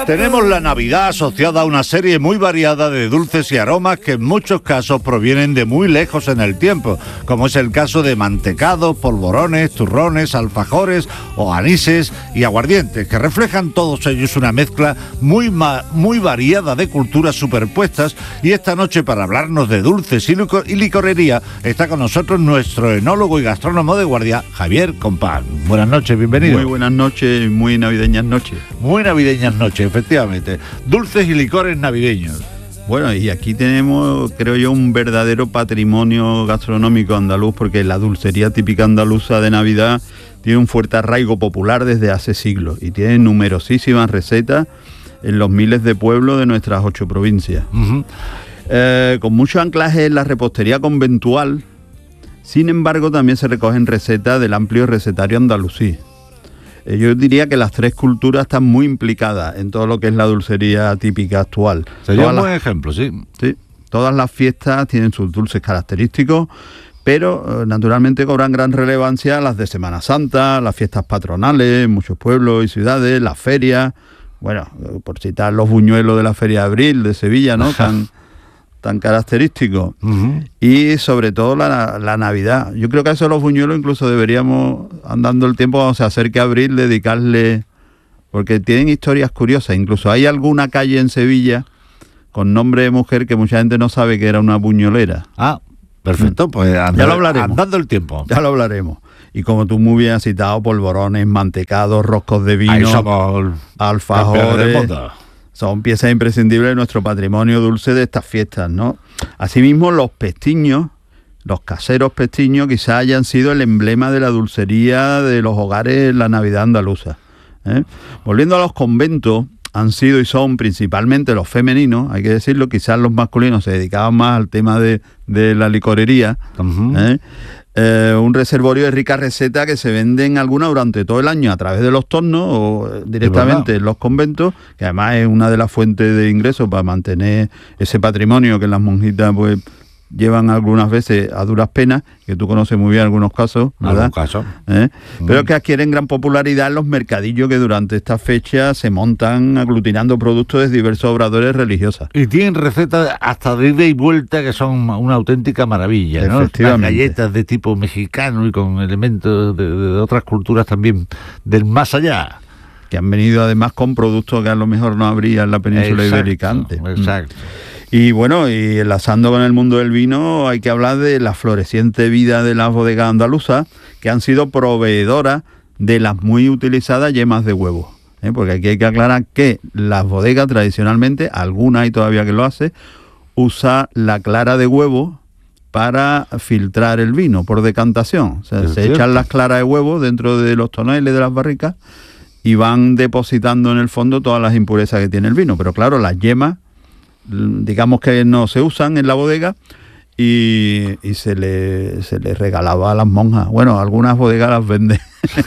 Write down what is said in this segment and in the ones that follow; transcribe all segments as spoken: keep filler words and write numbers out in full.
Tenemos la Navidad asociada a una serie muy variada de dulces y aromas que en muchos casos provienen de muy lejos en el tiempo, como es el caso de mantecados, polvorones, turrones, alfajores o anises y aguardientes, que reflejan todos ellos una mezcla muy, ma- muy variada de culturas superpuestas. Y esta noche, para hablarnos de dulces y, lico- y licorería, está con nosotros nuestro enólogo y gastrónomo de guardia, Javier Compán. Buenas noches, bienvenido. Muy buenas noches, muy navideñas noches. Muy navideñas noches, efectivamente. Dulces y licores navideños. Bueno, y aquí tenemos, creo yo, un verdadero patrimonio gastronómico andaluz, porque la dulcería típica andaluza de Navidad tiene un fuerte arraigo popular desde hace siglos y tiene numerosísimas recetas en los miles de pueblos de nuestras ocho provincias. Uh-huh. Eh, con mucho anclaje en la repostería conventual, sin embargo, también se recogen recetas del amplio recetario andalusí. Yo diría que las tres culturas están muy implicadas en todo lo que es la dulcería típica actual. Sería todas un buen las, ejemplo, sí. Sí, todas las fiestas tienen sus dulces característicos, pero eh, naturalmente cobran gran relevancia las de Semana Santa, las fiestas patronales en muchos pueblos y ciudades, las ferias, bueno, por citar los buñuelos de la Feria de Abril de Sevilla, ¿no? Tan, tan característico. Uh-huh. Y sobre todo la, la Navidad. Yo creo que a eso los buñuelos incluso deberíamos, andando el tiempo, cuando se acerque a abril, dedicarle, porque tienen historias curiosas. Incluso hay alguna calle en Sevilla con nombre de mujer que mucha gente no sabe que era una buñolera. Ah, perfecto, pues andando, ya lo hablaremos. Andando el tiempo. Ya lo hablaremos. Y como tú muy bien has citado, polvorones, mantecados, roscos de vino, ahí somos alfajores. Son piezas imprescindibles de nuestro patrimonio dulce de estas fiestas, ¿no? Asimismo, los pestiños, los caseros pestiños, quizás hayan sido el emblema de la dulcería de los hogares en la Navidad andaluza, ¿eh? Volviendo a los conventos, han sido y son principalmente los femeninos, hay que decirlo, quizás los masculinos se dedicaban más al tema de, de la licorería, uh-huh. ¿eh? Eh, un reservorio de ricas recetas que se venden algunas durante todo el año a través de los tornos o directamente en los conventos, que además es una de las fuentes de ingresos para mantener ese patrimonio que las monjitas pues llevan algunas veces a duras penas, que tú conoces muy bien algunos casos, ¿verdad? Algún caso. ¿Eh? Mm. Pero que adquieren gran popularidad en los mercadillos que durante estas fechas se montan aglutinando productos de diversos obradores religiosas. Y tienen recetas hasta de ida y vuelta que son una auténtica maravilla, ¿no? Las galletas de tipo mexicano y con elementos de, de otras culturas también del más allá. Que han venido además con productos que a lo mejor no habría en la península exacto, ibérica antes. Exacto. Y bueno, y enlazando con el mundo del vino, hay que hablar de la floreciente vida de las bodegas andaluzas, que han sido proveedoras de las muy utilizadas yemas de huevo, ¿eh? Porque aquí hay que aclarar que las bodegas tradicionalmente, algunas hay todavía que lo hace, usa la clara de huevo para filtrar el vino por decantación. O sea, se cierto. Echan las claras de huevo dentro de los toneles de las barricas y van depositando en el fondo todas las impurezas que tiene el vino. Pero claro, las yemas, digamos que no se usan en la bodega y, y se le se le regalaba a las monjas. Bueno, algunas bodegas las venden,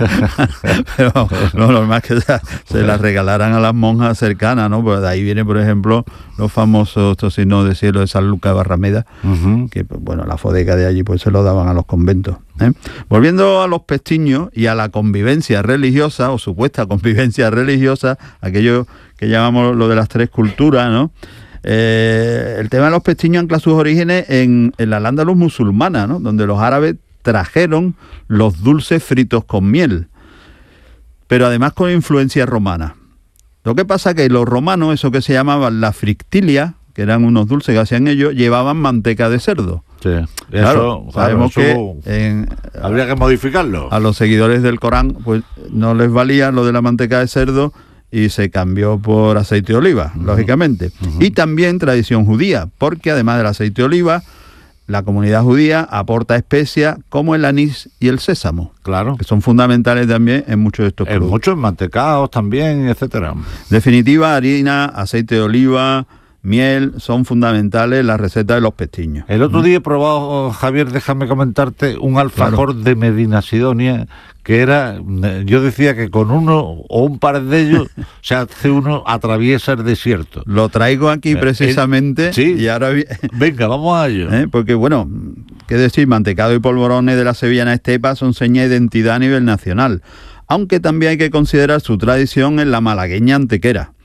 pero lo normal es que se, se las regalaran a las monjas cercanas, ¿no? Pues de ahí viene, por ejemplo, los famosos tocinos de cielo de San Lucas de Barrameda, uh-huh. que, bueno, la bodega de allí pues se lo daban a los conventos, ¿eh? Volviendo a los pestiños y a la convivencia religiosa, o supuesta convivencia religiosa, aquello que llamamos lo de las tres culturas, ¿no? Eh, el tema de los pestiños ancla sus orígenes en, en la Al-Ándalus musulmana, ¿no? Donde los árabes trajeron los dulces fritos con miel, pero además con influencia romana. Lo que pasa que los romanos, eso que se llamaban la frictilia, que eran unos dulces que hacían ellos, llevaban manteca de cerdo. Sí, claro, eso, sabemos claro, eso que en, habría que modificarlo. A los seguidores del Corán pues no les valía lo de la manteca de cerdo y se cambió por aceite de oliva, uh-huh. lógicamente. Uh-huh. Y también tradición judía, porque además del aceite de oliva, la comunidad judía aporta especias como el anís y el sésamo, claro, que son fundamentales también en muchos de estos en productos. En muchos mantecados también, etcétera. Definitiva, harina, aceite de oliva, miel, son fundamentales en la receta de los pestiños. El otro día he probado, Javier, déjame comentarte, un alfajor claro. de Medina Sidonia, que era, yo decía que con uno o un par de ellos se hace uno atraviesa el desierto. Lo traigo aquí precisamente. Eh, sí, y ahora venga, vamos a ello. ¿Eh? Porque bueno, qué decir, mantecado y polvorones de la sevillana estepa son seña de identidad a nivel nacional, aunque también hay que considerar su tradición en la malagueña antequera.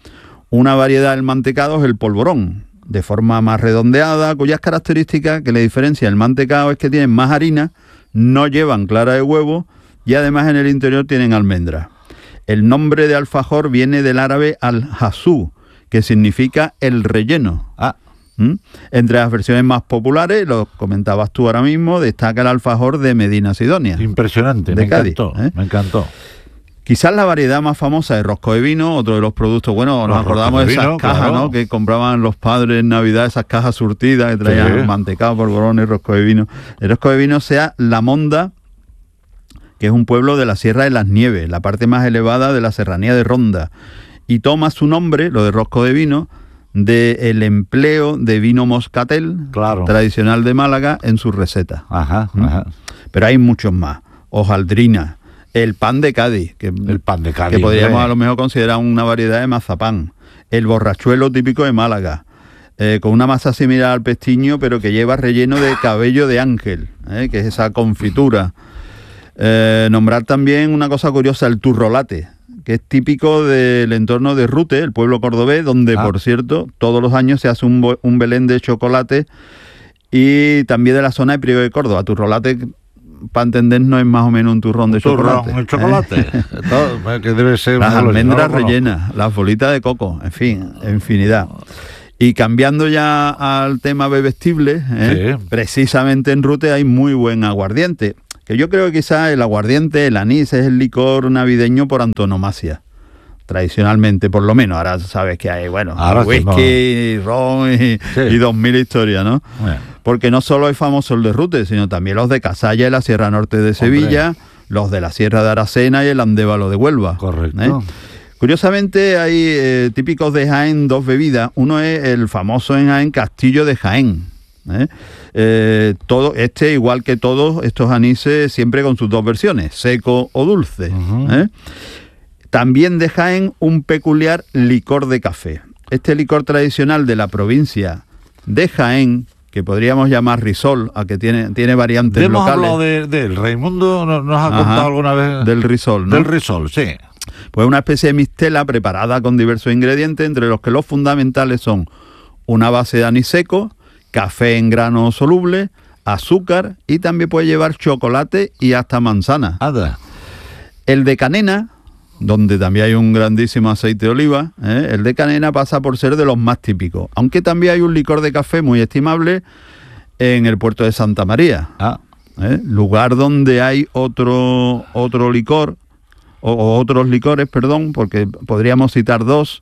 Una variedad del mantecado es el polvorón, de forma más redondeada, cuyas características que le diferencia el mantecado es que tienen más harina, no llevan clara de huevo y además en el interior tienen almendras. El nombre de alfajor viene del árabe al-hasú, que significa el relleno. Ah. ¿Mm? Entre las versiones más populares, lo comentabas tú ahora mismo, destaca el alfajor de Medina Sidonia. Impresionante, de me Cádiz, encantó, ¿eh? me encantó. Quizás la variedad más famosa es rosco de vino, otro de los productos, bueno, nos Los acordamos de roscos de esas vino, cajas, claro. ¿no?, que compraban los padres en Navidad, esas cajas surtidas que traían Sí. mantecado, polvorones, rosco de vino. El rosco de vino sea La Monda, que es un pueblo de la Sierra de las Nieves, la parte más elevada de la serranía de Ronda, y toma su nombre, lo de rosco de vino, del empleo de vino moscatel, Claro. tradicional de Málaga, en sus recetas. Ajá, ¿Mm? ajá. Pero hay muchos más. Hojaldrina, el pan de Cádiz, que, El pan de Cádiz, que podríamos hombre. a lo mejor considerar una variedad de mazapán. El borrachuelo típico de Málaga, eh, con una masa similar al pestiño, pero que lleva relleno de cabello de ángel, eh, que es esa confitura. Eh, nombrar también una cosa curiosa, el turrolate, que es típico del entorno de Rute, el pueblo cordobés, donde, Ah. por cierto, todos los años se hace un, bo- un Belén de chocolate, y también de la zona de Priego de Córdoba. Turrolate, para entendernos, es más o menos un turrón de Turrón, chocolate. el chocolate. ¿eh? Todo, que debe ser Las una gloria, almendras no lo conozco. rellenas, las bolitas de coco, en fin, infinidad. Y cambiando ya al tema bebestible, ¿eh? Sí. precisamente en Rute hay muy buen aguardiente, que yo creo que quizás el aguardiente, el anís, es el licor navideño por antonomasia, tradicionalmente, por lo menos. Ahora sabes que hay, bueno, Ahora sí, whisky, ron y, Sí. y dos mil historias, ¿no? Bueno. Porque no solo es famoso el de Rute, sino también los de Casalla y la Sierra Norte de Sevilla, los de la Sierra de Aracena y el Andévalo de Huelva. Correcto. ¿eh? Curiosamente hay eh, típicos de Jaén dos bebidas. Uno es el famoso en Jaén Castillo de Jaén. ¿eh? Eh, todo, este, igual que todos estos anises, siempre con sus dos versiones, seco o dulce. Ujú. ¿eh? También de Jaén un peculiar licor de café. Este licor tradicional de la provincia de Jaén, que podríamos llamar risol, a que tiene, tiene variantes Hemos locales. hablado de, de él. Raimundo nos, nos ha Ajá, contado alguna vez del risol, ¿no? del risol, sí. Pues una especie de mistela preparada con diversos ingredientes, entre los que los fundamentales son una base de anís seco, café en grano soluble, azúcar, y también puede llevar chocolate y hasta manzana. Anda. El de canena, donde también hay un grandísimo aceite de oliva, ¿eh? el de canena pasa por ser de los más típicos, aunque también hay un licor de café muy estimable en el puerto de Santa María, Ah, ¿eh? lugar donde hay otro, otro licor, o, o otros licores, perdón, porque podríamos citar dos,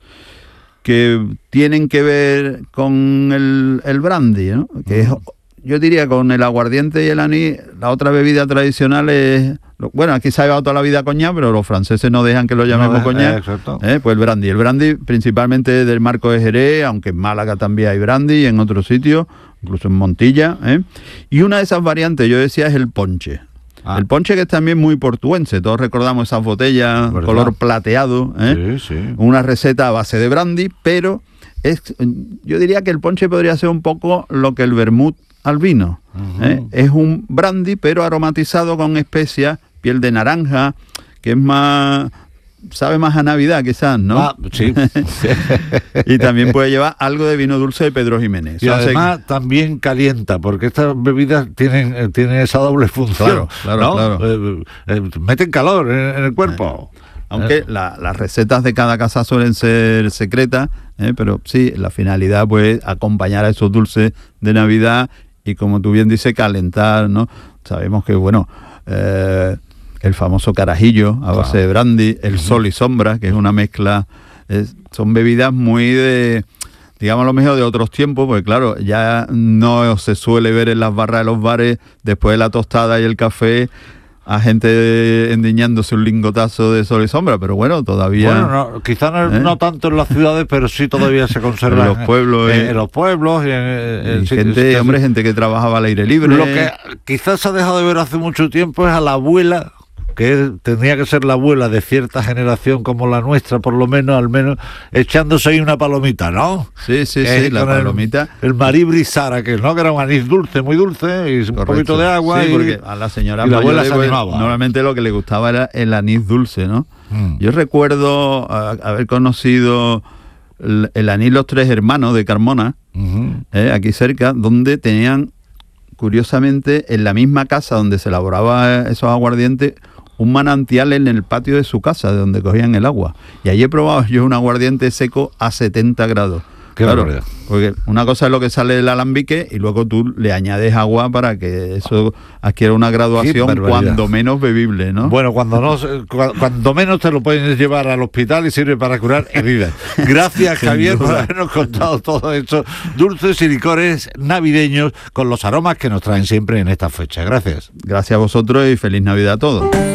que tienen que ver con el, el brandy, ¿no? Que es, yo diría, con el aguardiente y el anís. La otra bebida tradicional es, bueno, aquí se ha llevado toda la vida coñac, pero los franceses no dejan que lo llamemos No, coñac. eh, exacto. ¿eh? Pues el brandy. El brandy principalmente del marco de Jerez, aunque en Málaga también hay brandy y en otros sitios, incluso en Montilla. ¿eh? Y una de esas variantes, yo decía, es el ponche. Ah. El ponche, que es también muy portuense. Todos recordamos esas botellas ¿Verdad? color plateado, ¿eh? sí, sí. Una receta a base de brandy, pero es, yo diría que el ponche podría ser un poco lo que el vermut al vino. Ujú. ¿eh? Es un brandy, pero aromatizado con especias, piel de naranja, que es más, sabe más a Navidad quizás, ¿no? Ah, sí. Y también puede llevar algo de vino dulce de Pedro Jiménez. Y O sea, además también calienta, porque estas bebidas tienen, eh, tienen esa doble función. Claro, claro, ¿no? claro. Eh, eh, meten calor en, en el cuerpo. Aunque Eh, la- las recetas de cada casa suelen ser secretas, ¿eh? pero sí, la finalidad pues acompañar a esos dulces de Navidad y, como tú bien dices, calentar, ¿no? Sabemos que, bueno, eh, el famoso carajillo a base Claro. de brandy, el sol y sombra, que es una mezcla, es- son bebidas muy de, digamos, a lo mejor de otros tiempos, porque claro, ya no se suele ver en las barras de los bares, después de la tostada y el café, a gente endiñándose un lingotazo de sol y sombra, pero bueno, todavía... Bueno, no, quizá no, ¿Eh? no tanto en las ciudades, pero sí todavía se conserva En los pueblos, en, eh. en los pueblos y en, en y sitios- gente, sitios- hombre, gente que trabajaba al aire libre. Lo que quizás se ha dejado de ver hace mucho tiempo es a la abuela, que tendría que ser la abuela de cierta generación como la nuestra, por lo menos, al menos, echándose ahí una palomita, ¿no? Sí, sí, Eh, sí, la con el- palomita. El, Marí Brisara, que no, que era un anís dulce, muy dulce, y un Correcto. poquito de agua. Sí, y, porque a la señora y la abuela mayores, se pues, animaba. normalmente lo que le gustaba era el anís dulce, ¿no? Mm. Yo recuerdo ah, haber conocido el, el anís Los Tres Hermanos de Carmona, uh-huh. eh, aquí cerca, donde tenían, curiosamente, en la misma casa donde se elaboraba esos aguardientes, un manantial en el patio de su casa, de donde cogían el agua. Y allí he probado yo un aguardiente seco a setenta grados. Qué claro, barbaridad. Porque una cosa es lo que sale del alambique y luego tú le añades agua para que eso adquiera una graduación cuando menos bebible, ¿no? Bueno, cuando no, cuando menos te lo pueden llevar al hospital y sirve para curar heridas. Gracias, Javier, por habernos contado todo esto. Dulces y licores navideños con los aromas que nos traen siempre en esta fecha. Gracias. Gracias a vosotros y feliz Navidad a todos.